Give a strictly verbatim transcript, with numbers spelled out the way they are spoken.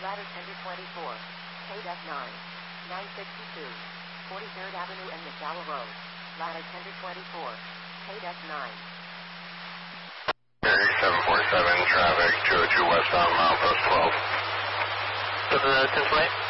ladder ten to twenty-four, K D E C nine, nine sixty-two, forty-third Avenue and McDowell Road, ladder ten to twenty-four, K D E C nine. seven four seven, traffic two oh two westbound, milepost twelve. seven ten twenty-eight.